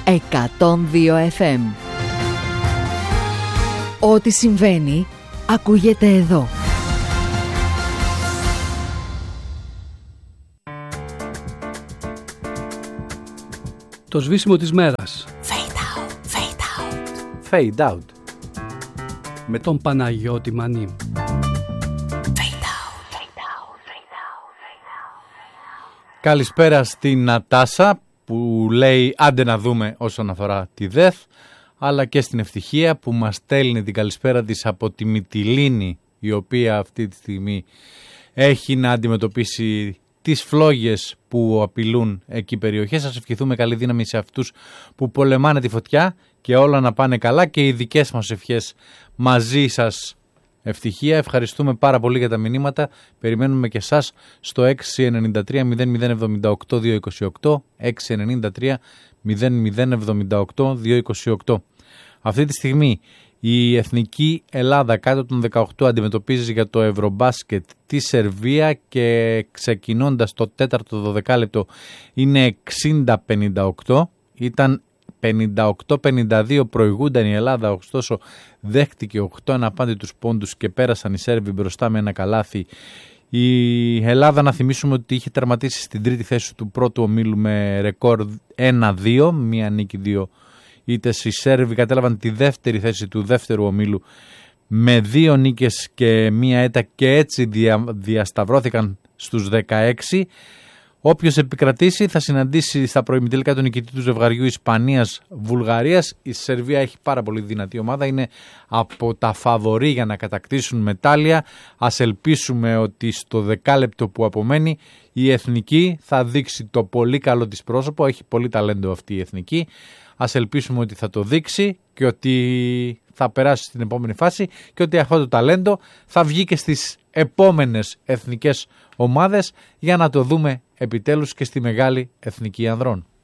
102 FM. Ό,τι συμβαίνει ακούγεται εδώ. Το σβήσιμο της μέρας. Fade out, fade out. Fade out. Με τον Παναγιώτη Μανή. Καλησπέρα στην Νατάσα που λέει άντε να δούμε όσον αφορά τη ΔΕΘ, αλλά και στην Ευτυχία που μας στέλνει την καλησπέρα της από τη Μυτιλήνη, η οποία αυτή τη στιγμή έχει να αντιμετωπίσει τις φλόγες που απειλούν εκεί περιοχές. Σας ευχηθούμε καλή δύναμη σε αυτούς που πολεμάνε τη φωτιά και όλα να πάνε καλά, και οι δικές μας ευχές μαζί σας. Ευτυχία, ευχαριστούμε πάρα πολύ για τα μηνύματα. Περιμένουμε και εσάς στο 693 0078 228, 693 0078 228. Αυτή τη στιγμή η Εθνική Ελλάδα κάτω των 18 αντιμετωπίζει για το Ευρωμπάσκετ τη Σερβία και ξεκινώντας το 4ο 12 λεπτό είναι 60-58, ήταν 58-52 προηγούνταν η Ελλάδα, ωστόσο δέχτηκε 8 αναπάντητους πόντους και πέρασαν οι Σέρβοι μπροστά με ένα καλάθι. Η Ελλάδα, να θυμίσουμε ότι είχε τερματίσει στην τρίτη θέση του πρώτου ομίλου με ρεκόρ 1-2, μία νίκη 2 ήττες. Οι Σέρβοι κατέλαβαν τη δεύτερη θέση του δεύτερου ομίλου με 2 νίκες και μία έτα και έτσι διασταυρώθηκαν στους 16. Όποιος επικρατήσει θα συναντήσει στα προημιτελικά τον νικητή του ζευγαριού Ισπανίας-Βουλγαρίας. Η Σερβία έχει πάρα πολύ δυνατή ομάδα, είναι από τα φαβορί για να κατακτήσουν μετάλλια. Ας ελπίσουμε ότι στο δεκάλεπτο που απομένει η Εθνική θα δείξει το πολύ καλό της πρόσωπο, έχει πολύ ταλέντο αυτή η Εθνική. Ας ελπίσουμε ότι θα το δείξει και ότι θα περάσει στην επόμενη φάση και ότι αυτό το ταλέντο θα βγει και στις επόμενες εθνικές ομάδες για να το δούμε επιτέλους και στη μεγάλη εθνική ανδρών.